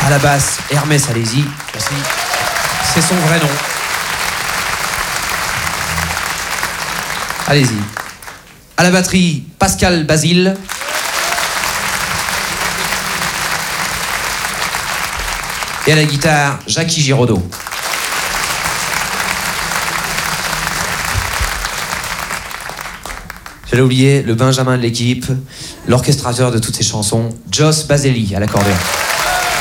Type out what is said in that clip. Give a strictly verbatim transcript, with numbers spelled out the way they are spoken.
À la basse, Hermès Alési. Merci. C'est son vrai nom. Allez-y. À la batterie, Pascal Basile. Et à la guitare, Jackie Giraudot. J'allais oublier le Benjamin de l'équipe, l'orchestrateur de toutes ces chansons, Joss Baselli à l'accordéon.